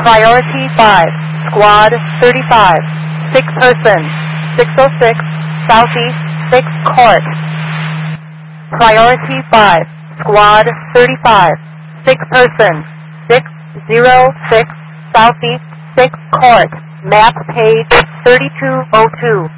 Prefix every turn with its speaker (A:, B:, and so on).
A: Priority 5, Squad 35, 6 persons, 606 Southeast 6th Court. Priority 5, Squad 35, 6 persons, 606 Southeast 6th Court, map page 3202.